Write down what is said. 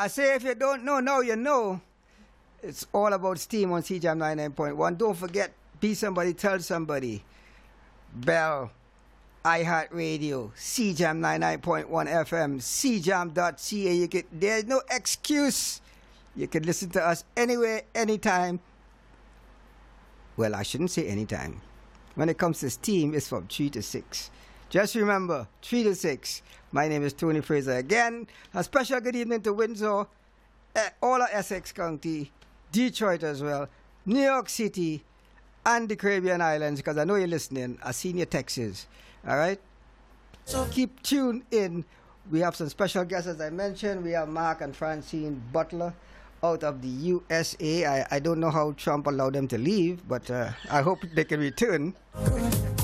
I say if you don't know now, you know. It's all about Steam on CJAM 99.1. Don't forget, be somebody, tell somebody. Bell, iHeartRadio, CJAM 99.1 FM, CJAM.ca. There's no excuse. You can listen to us anywhere, anytime. Well, I shouldn't say anytime. When it comes to Steam, it's from 3 to 6. Just remember, 3 to 6. My name is Tony Fraser again. A special good evening to Windsor, all of Essex County, Detroit as well, New York City, and the Caribbean Islands, because I know you're listening. I've seen your texts. All right? So keep tuned in. We have some special guests, as I mentioned. We have Mark and Francine Butler out of the USA. I don't know how Trump allowed them to leave, but I hope they can return.